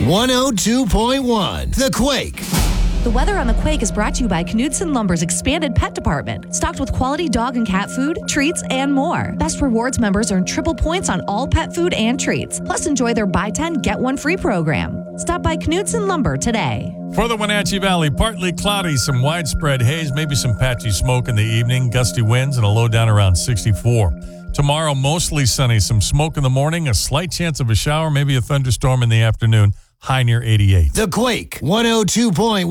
102.1 The Quake. The weather on The Quake is brought to you by Knudsen Lumber's expanded pet department, stocked with quality dog and cat food, treats, and more. Best Rewards members earn triple points on all pet food and treats. Plus, enjoy their buy 10, get 1 free program. Stop by Knudsen Lumber today. For the Wenatchee Valley, partly cloudy, some widespread haze, maybe some patchy smoke in the evening, gusty winds, and a low down around 64. Tomorrow, mostly sunny, some smoke in the morning, a slight chance of a shower, maybe a thunderstorm in the afternoon, high near 88. The Quake 102.1